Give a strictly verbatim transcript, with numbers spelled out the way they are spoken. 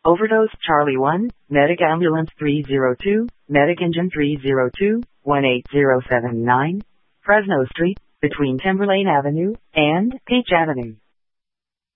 Overdose Charlie one, Medic Ambulance three zero two, Medic Engine three zero two, one eight zero seven nine, Fresno Street, between Timberlane Avenue and Peach Avenue.